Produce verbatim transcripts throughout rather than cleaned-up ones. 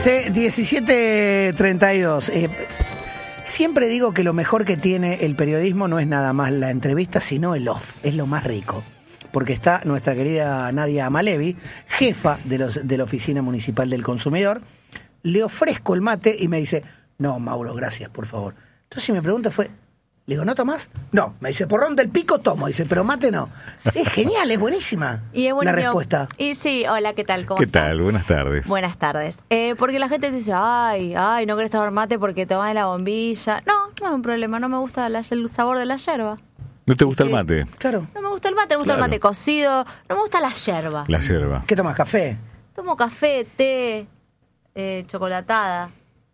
Sí, diecisiete treinta y dos. Eh, siempre digo que lo mejor que tiene el periodismo no es nada más la entrevista, sino el off. Es lo más rico. Porque está nuestra querida Nadia Amalevi, jefa de, los, de la Oficina Municipal del Consumidor. Le ofrezco el mate y me dice, no, Mauro, gracias, por favor. Entonces mi pregunta fue, le digo, ¿no tomás? No, me dice, porrón del pico tomo. Dice, pero mate no. Es genial, es buenísima y es la respuesta. Y sí, hola, ¿qué tal? ¿Cómo ¿Qué estás? tal? Buenas tardes. Buenas tardes. Eh, porque la gente dice, ay, ay, no querés tomar mate porque tomás de la bombilla. No, no es un problema, no me gusta la, el sabor de la yerba. ¿No te gusta el mate? Claro. No me gusta el mate, me gusta Claro. el mate cocido, no me gusta la yerba. La yerba. ¿Qué tomas, café? Tomo café, té, eh, chocolatada.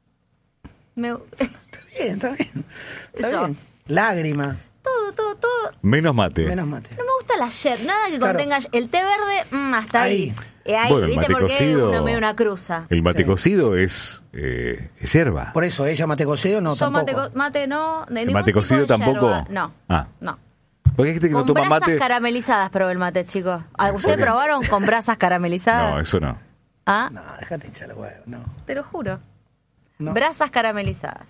Me... Está bien, está bien. Está Yo. bien. Lágrima, todo, todo, todo. Menos mate. menos mate. No me gusta la yerba, nada que Claro. contenga el té verde, mm, hasta ahí. Ahí. Eh, ahí, Bueno, el ¿viste? mate Porque cocido- uno medio una cruza. El mate Sí. cocido es, eh, es yerba. Por eso, ella mate cocido, no, Yo tampoco. mate, co- mate no, de ¿El ningún mate tipo cocido de tampoco? yerba. No, Ah. no. Porque hay gente que Con no toma brasas mate. caramelizadas probé el mate, chicos. ¿En ¿Ustedes serio? probaron con brasas caramelizadas? No, eso no. ¿Ah? No, déjate hinchar los huevos, no. Te lo juro. No. Brasas caramelizadas.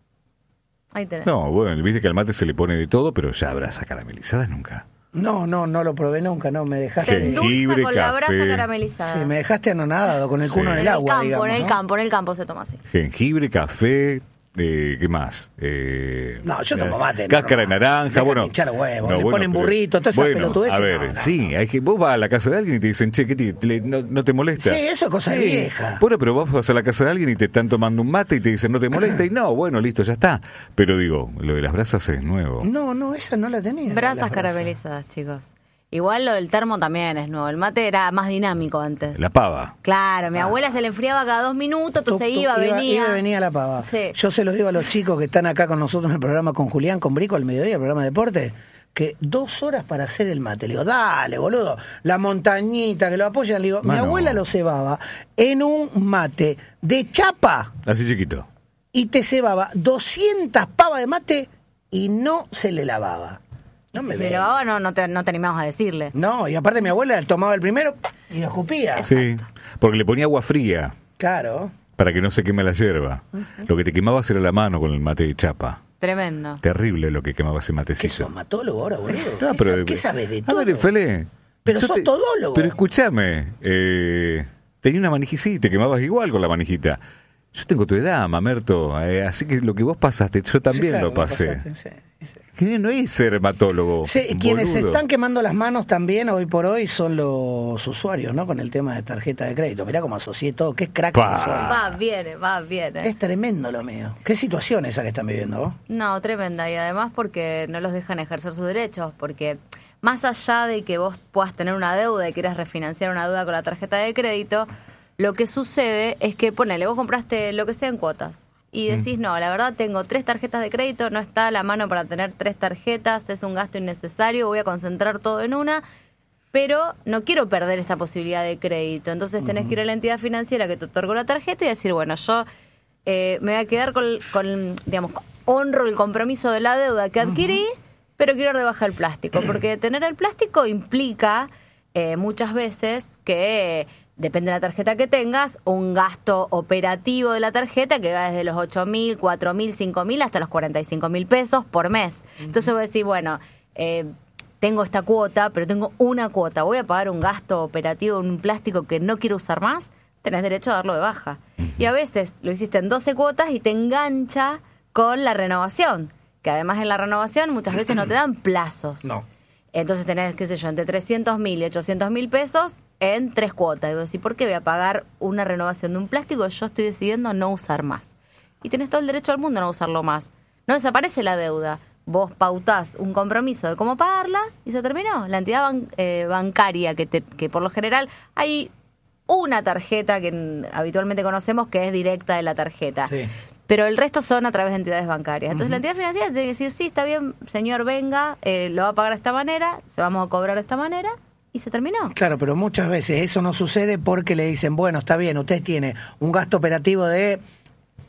Ahí tenés. No, bueno, viste que al mate se le pone de todo, pero ya brasas caramelizadas nunca. No, no, no lo probé nunca, no, me Te dejaste... Jengibre, endulza con la café. brasa caramelizada. Sí, me dejaste anonadado con el culo Sí. en en el el agua, campo, digamos, en el ¿no? campo, en el campo se toma así. Jengibre, café, eh, ¿qué más? Eh, No, yo tomo eh, mate, Cáscara de normal. naranja, Déjate bueno. hinchar los huevos, no, le ponen pero- burrito, todas esas bueno, pelotudeces, A ver, no, no. sí, hay que, vos vas a la casa de alguien y te dicen, che, ¿qué te, le- no, no te molesta? Sí, eso es cosa de vieja. Bueno, pero vos vas a la casa de alguien y te están tomando un mate y te dicen, ¿no te molesta? Y no, bueno, listo, ya está. Pero digo, lo de las brasas es nuevo. No, no, esa no la tenía. Brasas las caramelizadas, chicos. Igual lo del termo también es nuevo. El mate era más dinámico antes. La pava. Claro, mi abuela se le enfriaba cada dos minutos, entonces Tuc, tuc, iba, venía. Iba, venía la pava. Sí. Yo se los digo a los chicos que están acá con nosotros en el programa con Julián, con Brico al mediodía, el programa de deporte, que dos horas para hacer el mate. Le digo, dale, boludo, la montañita, que lo apoyan. Le digo, mi Mano. abuela lo cebaba en un mate de chapa Así chiquito. y te cebaba doscientas pavas de mate y no se le lavaba. No me si se ve. lavaba, no, no, te, no te animabas a decirle. No, y aparte mi abuela tomaba el primero y lo escupía. Sí, porque le ponía agua fría Claro. para que no se queme la yerba. Lo que te quemabas era la mano con el mate de chapa. Tremendo. Terrible lo que quemaba ese ¿Qué matecillo. sos, matólogo ahora, boludo? No, ¿Qué, pero- sa- ¿Qué sabes de A todo? ver, Fele. Pero yo sos todólogo. Pero escúchame, eh, tenía una manijita, sí, te quemabas igual con la manijita. Yo tengo tu edad, mamerto, eh, así que lo que vos pasaste, yo también Sí, claro, lo pasé. pasaste, sí, sí. Que no es ser hematólogo. Sí, quienes se boludo. están quemando las manos también hoy por hoy son los usuarios, ¿no? Con el tema de tarjeta de crédito. Mirá cómo asocié todo, qué crack Pa. que soy. Va, viene, va, viene. Es tremendo lo mío. ¿Qué situación esa que están viviendo vos? No, tremenda. Y además porque no los dejan ejercer sus derechos. Porque más allá de que vos puedas tener una deuda y quieras refinanciar una deuda con la tarjeta de crédito, lo que sucede es que, ponele, vos compraste lo que sea en cuotas. Y decís, no, la verdad tengo tres tarjetas de crédito, no está a la mano para tener tres tarjetas, es un gasto innecesario, voy a concentrar todo en una, pero no quiero perder esta posibilidad de crédito. Entonces tenés que ir a la entidad financiera que te otorgó la tarjeta y decir, bueno, yo eh, me voy a quedar con, con, digamos, honro el compromiso de la deuda que adquirí, pero quiero dar de baja el plástico, porque tener el plástico implica eh, muchas veces que... depende de la tarjeta que tengas, un gasto operativo de la tarjeta que va desde los ocho mil, cuatro mil, cinco mil hasta los cuarenta y cinco mil pesos por mes. Entonces voy a decir, bueno, eh, tengo esta cuota, pero tengo una cuota. Voy a pagar un gasto operativo en un plástico que no quiero usar más. Tenés derecho a darlo de baja. Y a veces lo hiciste en doce cuotas y te engancha con la renovación. Que además en la renovación muchas veces no te dan plazos. No. Entonces tenés, qué sé yo, entre trescientos mil y ochocientos mil pesos en tres cuotas. Y vos decís, ¿por qué voy a pagar una renovación de un plástico que yo estoy decidiendo no usar más? Y tenés todo el derecho del mundo a no usarlo más. No desaparece la deuda. Vos pautás un compromiso de cómo pagarla y se terminó. La entidad ban- eh, bancaria, que, te, que por lo general hay una tarjeta que mm, habitualmente conocemos que es directa de la tarjeta. Sí. Pero el resto son a través de entidades bancarias. Entonces la entidad financiera tiene que decir, sí, está bien, señor, venga, eh, lo va a pagar de esta manera, se vamos a cobrar de esta manera, y se terminó. Claro, pero muchas veces eso no sucede porque le dicen, bueno, está bien, usted tiene un gasto operativo de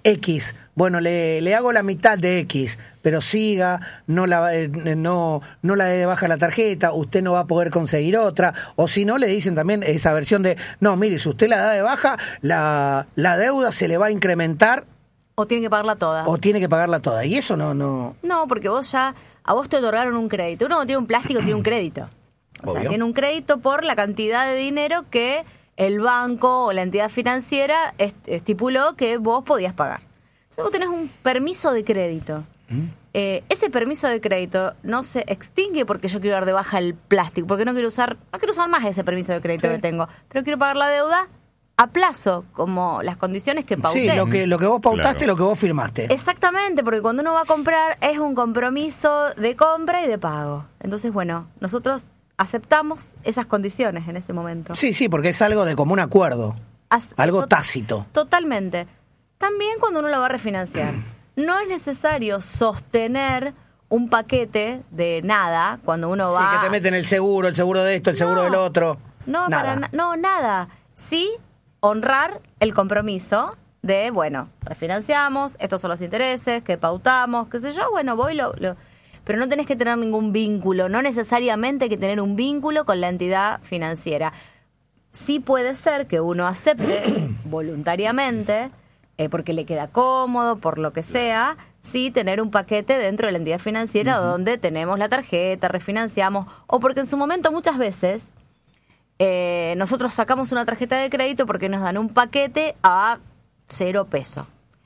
X. Bueno, le, le hago la mitad de X, pero siga, no la, eh, no, no la dé de baja la tarjeta, usted no va a poder conseguir otra. O si no, le dicen también esa versión de, no, mire, si usted la da de baja, la, la deuda se le va a incrementar. O tiene que pagarla toda. O tiene que pagarla toda. Y eso no... No, no porque vos ya, a vos te otorgaron un crédito. Uno cuando tiene un plástico tiene un crédito. O Obvio. sea, tiene un crédito por la cantidad de dinero que el banco o la entidad financiera estipuló que vos podías pagar. Entonces vos tenés un permiso de crédito. ¿Mm? Eh, ese permiso de crédito no se extingue porque yo quiero dar de baja el plástico, porque no quiero usar, no quiero usar más ese permiso de crédito sí. que tengo, pero quiero pagar la deuda a plazo, como las condiciones que pauté. Sí, lo que, lo que vos pautaste, claro. lo que vos firmaste. Exactamente, porque cuando uno va a comprar es un compromiso de compra y de pago. Entonces, bueno, nosotros aceptamos esas condiciones en ese momento. Sí, sí, porque es algo de común acuerdo, As algo to tácito. Totalmente. También cuando uno lo va a refinanciar, no es necesario sostener un paquete de nada cuando uno va... Sí, que te meten el seguro, el seguro de esto, el no, seguro del otro. No, nada. Para na no, nada. Sí, honrar el compromiso de, bueno, refinanciamos, estos son los intereses, que pautamos, qué sé yo, bueno, voy, lo... lo pero no tenés que tener ningún vínculo, no necesariamente hay que tener un vínculo con la entidad financiera. Sí puede ser que uno acepte voluntariamente, eh, porque le queda cómodo, por lo que sea, sí tener un paquete dentro de la entidad financiera uh-huh. donde tenemos la tarjeta, refinanciamos, o porque en su momento muchas veces eh, nosotros sacamos una tarjeta de crédito porque nos dan un paquete a cero peso.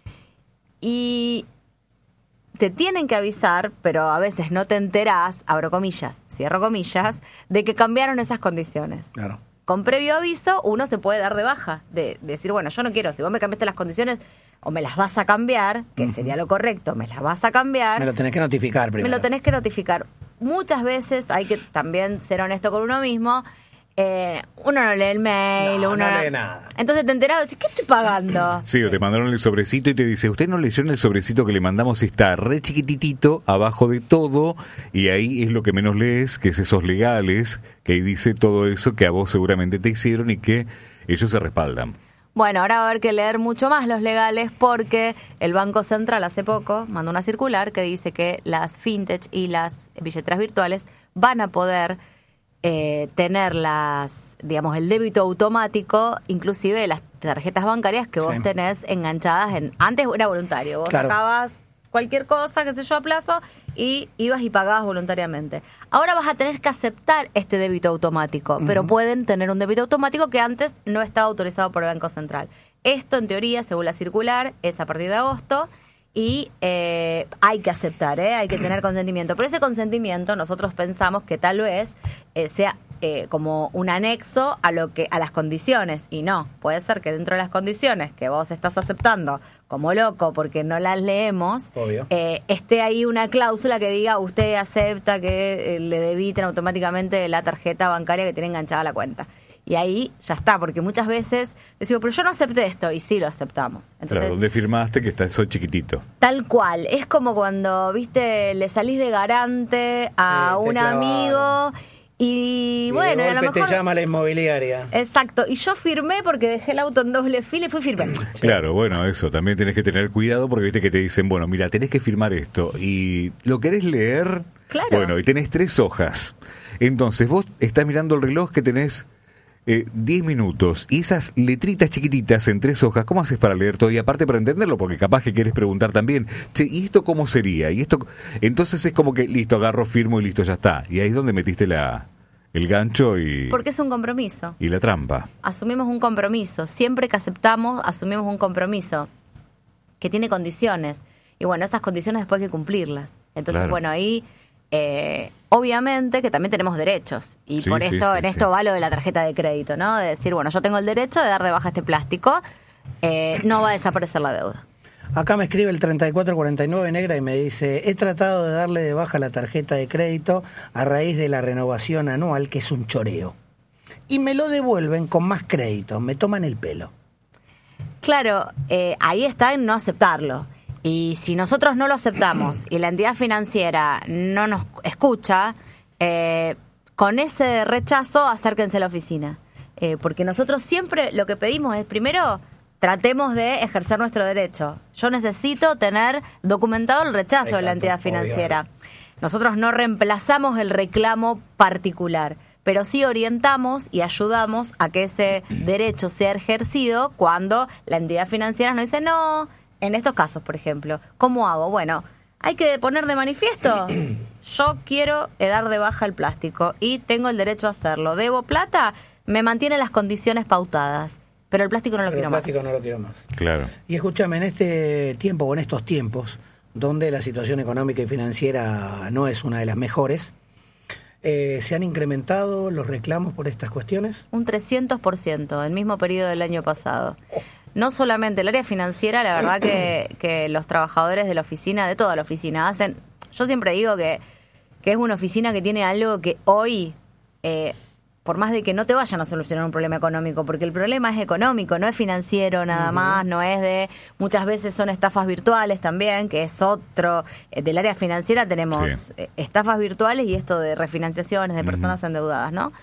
Y... te tienen que avisar, pero a veces no te enterás, abro comillas, cierro comillas, de que cambiaron esas condiciones. Claro. Con previo aviso, uno se puede dar de baja, de, de decir, bueno, yo no quiero, si vos me cambiaste las condiciones, o me las vas a cambiar, que uh-huh. sería lo correcto, me las vas a cambiar. Me lo tenés que notificar primero. Me lo tenés que notificar. Muchas veces hay que también ser honesto con uno mismo. Eh, uno no lee el mail, no, uno no lee nada. Entonces te enterás y decís, ¿qué estoy pagando? Sí, o te mandaron el sobrecito y te dice, usted no leyó en el sobrecito que le mandamos, está re chiquititito, abajo de todo, y ahí es lo que menos lees, que es esos legales, que ahí dice todo eso que a vos seguramente te hicieron y que ellos se respaldan. Bueno, ahora va a haber que leer mucho más los legales porque el Banco Central hace poco mandó una circular que dice que las fintech y las billeteras virtuales van a poder eh, tener las, digamos, el débito automático, inclusive de las tarjetas bancarias que vos sí. tenés enganchadas en... Antes era voluntario, vos claro. sacabas cualquier cosa, qué sé yo, a plazo, y ibas y pagabas voluntariamente. Ahora vas a tener que aceptar este débito automático, uh-huh. pero pueden tener un débito automático que antes no estaba autorizado por el Banco Central. Esto, en teoría, según la circular, es a partir de agosto y eh, hay que aceptar, ¿eh? Hay que tener consentimiento. Pero ese consentimiento nosotros pensamos que tal vez eh, sea eh, como un anexo a lo que a las condiciones, y no, puede ser que dentro de las condiciones que vos estás aceptando como loco porque no las leemos, eh, esté ahí una cláusula que diga usted acepta que eh, le debiten automáticamente la tarjeta bancaria que tiene enganchada a la cuenta. Y ahí ya está, porque muchas veces decimos, pero yo no acepté esto, y sí lo aceptamos. Entonces, claro, ¿dónde firmaste que está eso chiquitito? Tal cual, es como cuando, viste, le salís de garante a sí, un amigo y, y bueno, de a lo mejor te llama la inmobiliaria. Exacto, y yo firmé porque dejé el auto en doble fila y fui firme. Claro, bueno, eso, también tenés que tener cuidado porque viste que te dicen, bueno, mira, tenés que firmar esto y lo querés leer, claro. Bueno, y tenés tres hojas. Entonces vos estás mirando el reloj que tenés Eh, diez minutos y esas letritas chiquititas en tres hojas, ¿cómo haces para leer todo? Y aparte para entenderlo, porque capaz que quieres preguntar también, che, ¿y esto cómo sería? Y esto, entonces es como que listo, agarro, firmo y listo, ya está. Y ahí es donde metiste la el gancho y... Porque es un compromiso. Y la trampa. Asumimos un compromiso. Siempre que aceptamos, asumimos un compromiso que tiene condiciones. Y bueno, esas condiciones después hay que cumplirlas. Entonces, claro. bueno, ahí... Eh, obviamente que también tenemos derechos y sí, por esto sí, sí, en esto sí. va lo de la tarjeta de crédito, ¿no? De decir, bueno, yo tengo el derecho de dar de baja este plástico, eh, no va a desaparecer la deuda. Acá me escribe el treinta y cuatro cuarenta y nueve Negra y me dice, he tratado de darle de baja la tarjeta de crédito a raíz de la renovación anual, que es un choreo, y me lo devuelven con más crédito, me toman el pelo. Claro, eh, ahí está en no aceptarlo. Y si nosotros no lo aceptamos y la entidad financiera no nos escucha, eh, con ese rechazo acérquense a la oficina. Eh, porque nosotros siempre lo que pedimos es, primero, tratemos de ejercer nuestro derecho. Yo necesito tener documentado el rechazo Exacto, de la entidad financiera. obvio. Nosotros no reemplazamos el reclamo particular, pero sí orientamos y ayudamos a que ese derecho sea ejercido cuando la entidad financiera nos dice, no, en estos casos, por ejemplo, ¿cómo hago? Bueno, hay que poner de manifiesto, yo quiero dar de baja el plástico y tengo el derecho a hacerlo. ¿Debo plata? Me mantiene las condiciones pautadas, pero el plástico no lo Pero quiero el plástico más. no lo quiero más. Claro. Y escúchame, en este tiempo o en estos tiempos, donde la situación económica y financiera no es una de las mejores, eh, ¿se han incrementado los reclamos por estas cuestiones? Un trescientos por ciento, el mismo periodo del año pasado. No solamente el área financiera, la verdad que, que los trabajadores de la oficina, de toda la oficina, hacen... Yo siempre digo que, que es una oficina que tiene algo que hoy... Eh, por más de que no te vayan a solucionar un problema económico, porque el problema es económico, no es financiero nada uh-huh. más, no es de... Muchas veces son estafas virtuales también, que es otro... Eh, del área financiera tenemos sí. eh, estafas virtuales y esto de refinanciaciones de personas uh-huh. endeudadas, ¿no?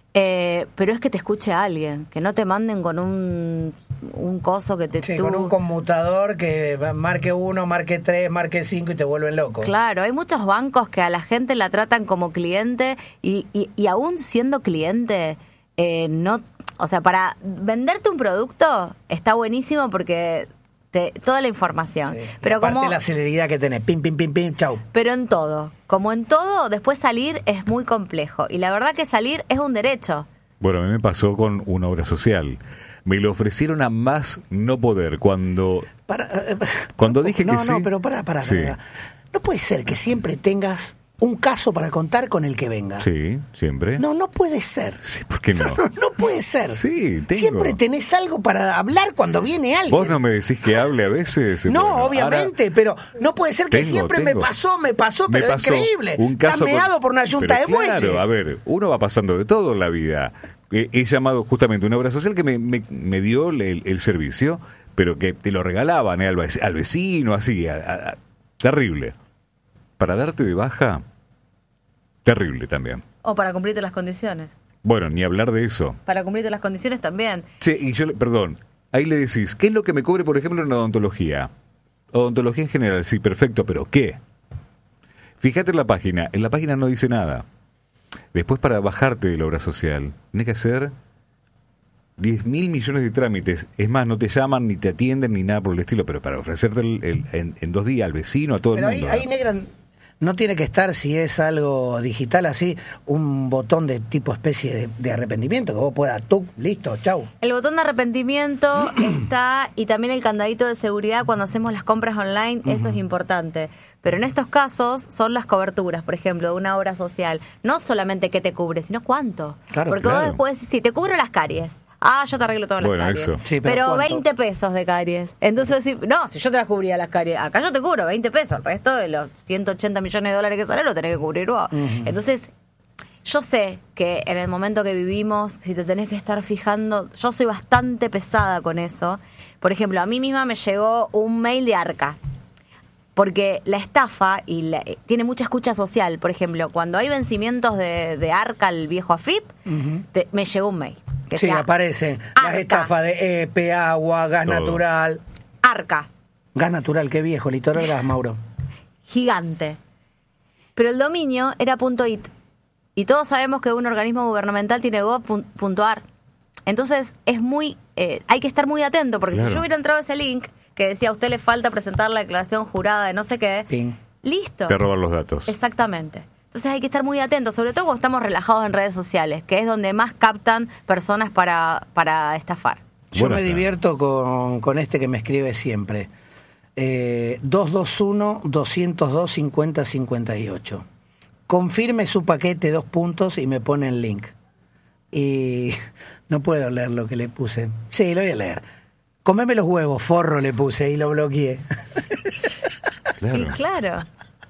Eh, pero es que te escuche alguien, que no te manden con un, un coso que te... Sí, tú... con un conmutador que marque uno, marque tres, marque cinco y te vuelven loco. Claro, hay muchos bancos que a la gente la tratan como cliente y, y, y aún siendo cliente, eh, no... O sea, para venderte un producto está buenísimo porque... Te, toda la información. Sí. Pero aparte como la celeridad que tenés, pim, pim, pim, pim, chau. Pero en todo, como en todo, después salir es muy complejo. Y la verdad que salir es un derecho. Bueno, a mí me pasó con una obra social. Me lo ofrecieron a más no poder cuando... Para, eh, cuando dije no, que no, sí... No, no, pero para, para, sí. para. No puede ser que siempre tengas un caso para contar con el que venga. Sí, siempre. No, no puede ser. Sí, ¿por qué no? No, no, no puede ser. Sí, tengo. Siempre tenés algo para hablar cuando viene alguien. Vos no me decís que hable a veces. No, bueno, obviamente, ahora... pero no puede ser que tengo, siempre tengo. me pasó, me pasó, pero me es pasó increíble. Un caso Cameado con... por una yunta pero de muelle. Claro, a ver, uno va pasando de todo en la vida. He, he llamado justamente una obra social que me, me, me dio el, el servicio, pero que te lo regalaban eh, al, al vecino, así, a, a, a, terrible. Para darte de baja... Terrible también. O para cumplirte las condiciones. Bueno, ni hablar de eso. Para cumplirte las condiciones también. Sí, y yo, perdón, ahí le decís, ¿qué es lo que me cobre, por ejemplo, en odontología? Odontología en general, sí, perfecto, pero ¿qué? Fíjate en la página, en la página no dice nada. Después, para bajarte de la obra social, tenés que hacer diez mil millones de trámites. Es más, no te llaman, ni te atienden, ni nada por el estilo, pero para ofrecerte el, el, en, en dos días al vecino, a todo pero el mundo. Ahí, ahí negra... No tiene que estar, si es algo digital así, un botón de tipo especie de, de arrepentimiento, que vos puedas, tú, listo, chau. El botón de arrepentimiento está, y también el candadito de seguridad cuando hacemos las compras online, uh-huh. Eso es importante. Pero en estos casos son las coberturas, por ejemplo, de una obra social. No solamente qué te cubre, sino cuánto. Claro, Porque claro. vos después decís, si te cubro las caries. Ah, yo te arreglo todas bueno, las caries. Eso. Sí, pero pero ¿cuánto? veinte pesos de caries. Entonces, si, no, si yo te las cubría las caries, acá yo te cubro veinte pesos. El resto de los ciento ochenta millones de dólares que sale lo tenés que cubrir vos. Uh-huh. Entonces, yo sé que en el momento que vivimos, si te tenés que estar fijando, yo soy bastante pesada con eso. Por ejemplo, a mí misma me llegó un mail de Arca. Porque la estafa y la, tiene mucha escucha social. Por ejemplo, cuando hay vencimientos de, de Arca, el viejo A F I P, uh-huh. te, me llegó un mail. Que sí, sea aparecen las estafas de E P, agua, gas Todo. natural. Arca. Gas natural, qué viejo, litoral gas, Mauro. Gigante. Pero el dominio era .it. Y todos sabemos que un organismo gubernamental tiene gov punto ar. Entonces, es muy eh, hay que estar muy atento, porque claro. Si yo hubiera entrado a ese link que decía a usted le falta presentar la declaración jurada de no sé qué, Ping. Listo. Te roban los datos. Exactamente. Entonces hay que estar muy atentos, sobre todo cuando estamos relajados en redes sociales, que es donde más captan personas para, para estafar. Yo Buena me cara. divierto con, con este que me escribe siempre. Eh, dos dos uno, dos cero dos, cinco cero cinco ocho. Confirme su paquete, dos puntos, y me pone el link. Y no puedo leer lo que le puse. Sí, lo voy a leer. Comeme los huevos, forro, le puse y lo bloqueé. Claro. Y claro.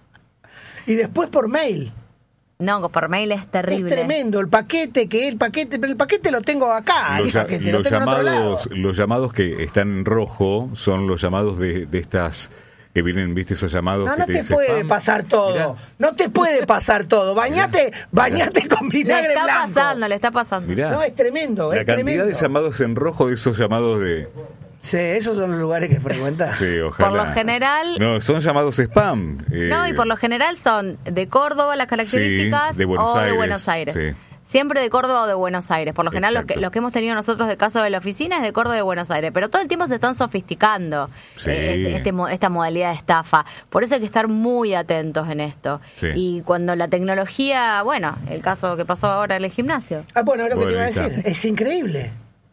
Y después por mail. No, por mail es terrible. Es tremendo. El paquete, que el paquete, pero el paquete lo tengo acá. Los, el paquete, los lo tengo llamados, en otro lado. Los llamados que están en rojo son los llamados de, de estas que vienen, viste, esos llamados. No, que no te, te dice, puede Pam. pasar todo. Mirá. No te puede pasar todo. Bañate, bañate con vinagre le está blanco. pasando, le está pasando. Mirá, no, es tremendo, la es cantidad tremendo. de llamados en rojo, de esos llamados de... Sí, esos son los lugares que frecuentas. Sí, ojalá. Por lo general... No, son llamados spam. Eh, No, y por lo general son de Córdoba las características Sí, de Buenos o de Aires, Buenos Aires. sí. Siempre de Córdoba o de Buenos Aires. Por lo general, lo que, Exacto. lo que hemos tenido nosotros de caso de la oficina es de Córdoba y de Buenos Aires. Pero todo el tiempo se están sofisticando Sí. eh, este, este mo- esta modalidad de estafa. Por eso hay que estar muy atentos en esto. Sí. Y cuando la tecnología, bueno, el caso que pasó ahora en el gimnasio. Ah, bueno, es lo que Bueno, te iba a ahí está. decir. Es increíble.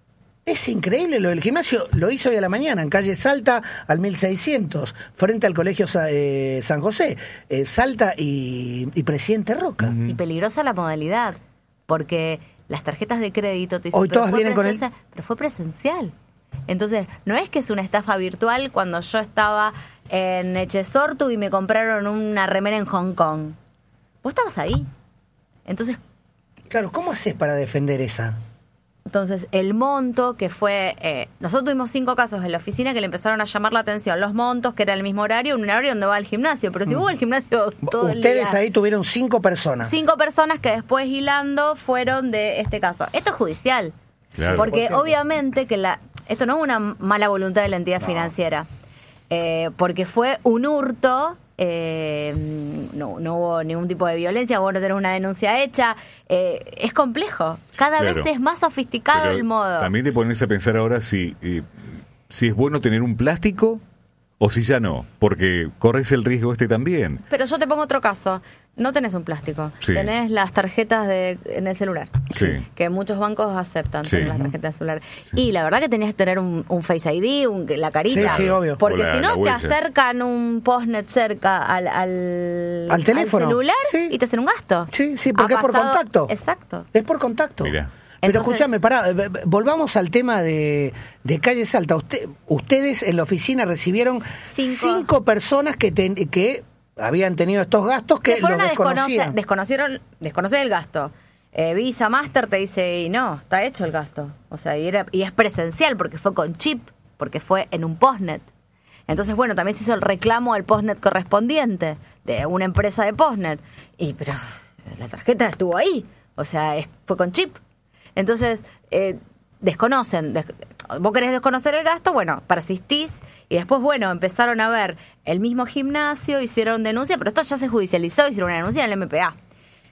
Es increíble lo del gimnasio. Lo hizo hoy a la mañana en calle Salta al mil seiscientos, frente al colegio Sa- eh, San José. Eh, Salta y, y Presidente Roca. Y peligrosa la modalidad. Porque las tarjetas de crédito te dicen, Hoy "Pero todas fue vienen con el- presencial", pero fue presencial. Entonces, no es que es una estafa virtual cuando yo estaba en Echesortu y me compraron una remera en Hong Kong. Vos estabas ahí. Entonces, Claro, ¿cómo haces para defender esa? entonces el monto que fue... eh, nosotros tuvimos cinco casos en la oficina que le empezaron a llamar la atención. Los montos, que era el mismo horario, un horario donde va al gimnasio. Pero si vos vas al gimnasio todo el Ustedes día... ahí tuvieron cinco personas. Cinco personas que después hilando fueron de este caso. Esto es judicial. Claro. Porque cien por ciento. obviamente que la esto no es una mala voluntad de la entidad financiera. Eh, porque fue un hurto, eh, no, no hubo ningún tipo de violencia, vos no tenés una denuncia hecha. Eh, es complejo. Cada Claro. vez es más sofisticado Pero el modo. También te pones a pensar ahora si, eh, si es bueno tener un plástico o si ya no, porque corres el riesgo este también. Pero yo te pongo otro caso. No tenés un plástico. Sí. Tenés las tarjetas de, en el celular. Sí. Que muchos bancos aceptan Sí. tener las tarjetas de celular. Y la verdad que tenías que tener un, un Face I D, un, la carita. Sí, sí, obvio. Porque O la- si la no, te huella. acercan un postnet cerca al, al, Al teléfono. celular Sí. y te hacen un gasto. Sí, sí, porque Ha es por pasado- contacto. Exacto. Es por contacto. Mira. Pero Entonces- escúchame, pará, eh, eh, volvamos al tema de, de Calle Salta. Usted, ustedes en la oficina recibieron Cinco. cinco personas que, ten- que habían tenido estos gastos que, Que fueron los a desconocer, desconocían. desconocieron, desconocer el gasto. Eh, Visa, Master te dice, y no, está hecho el gasto. O sea, y, era, y es presencial porque fue con chip, porque fue en un postnet. Entonces, bueno, también se hizo el reclamo al postnet correspondiente de una empresa de postnet. Y, pero la tarjeta estuvo ahí. O sea, es- fue con chip. Entonces, eh, desconocen. Des- vos querés desconocer el gasto, bueno, persistís. Y después, bueno, empezaron a ver el mismo gimnasio, hicieron denuncia, pero esto ya se judicializó, hicieron una denuncia en el M P A.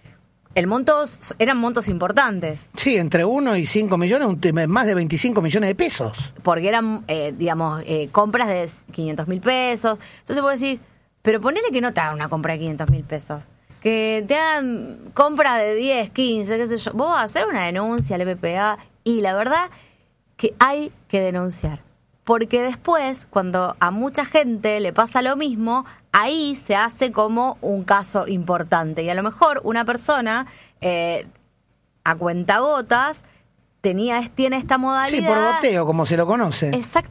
El monto, eran montos importantes. Sí, entre uno y cinco millones, un tema- más de veinticinco millones de pesos. Porque eran, eh, digamos, eh, compras de quinientos mil pesos. Entonces vos decís, pero ponele que no te hagan una compra de quinientos mil pesos. Que te hagan compras de diez, quince, qué sé yo. Vos vas a hacer una denuncia al M P A y la verdad que hay que denunciar. Porque después, cuando a mucha gente le pasa lo mismo, ahí se hace como un caso importante. Y a lo mejor una persona, eh, a cuentagotas, tenía, tiene esta modalidad. Sí, por goteo, como se lo conoce. Exactamente.